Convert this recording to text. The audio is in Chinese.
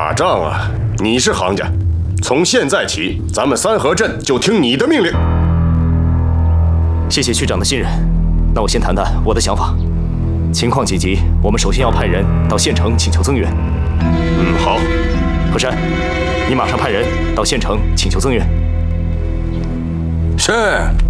打仗啊，你是行家，从现在起，咱们三河镇就听你的命令。 谢谢区长的信任，那我先谈谈我的想法。情况紧急，我们首先要派人到县城请求增援。 好。 和山，你马上派人到县城请求增援。 是。